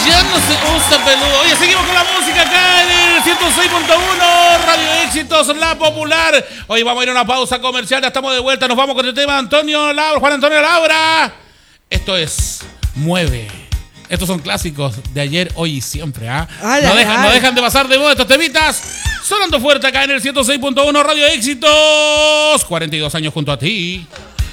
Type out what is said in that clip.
Ya no se usa peludo. Oye, seguimos con la música acá en el 106.1 Radio Éxitos, la popular. Hoy vamos a ir a una pausa comercial, ya estamos de vuelta. Nos vamos con el tema Juan Antonio Laura. Esto es Mueve. Estos son clásicos de ayer, hoy y siempre. No dejan de pasar de moda estos temitas. Sonando fuerte acá en el 106.1 Radio Éxitos. 42 años junto a ti.